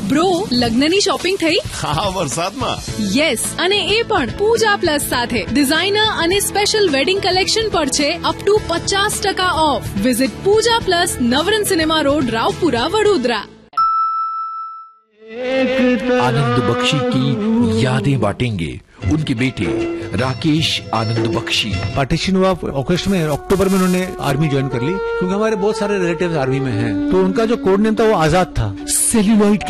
Bro, લગ્નની shopping થઈ? હા, વરસાદમાં. યસ, અને એ પણ પૂજા પ્લસ સાથે. ડિઝાઇનર અને સ્પેશિયલ વેડિંગ કલેક્શન પર છે up to 50% of. Visit Pooja plus, Navrang cinema road, Raopura, Vadodara. आनंद बख्शी की यादें बांटेंगे उनके बेटे राकेश आनंद बख्शी। पार्टीशन हुआ अगस्त में, अक्टूबर में उन्होंने आर्मी ज्वाइन कर ली, क्योंकि हमारे बहुत सारे रिलेटिव्स आर्मी में हैं, तो उनका जो कोड नेम था वो आजाद था। सेल्यूलॉइड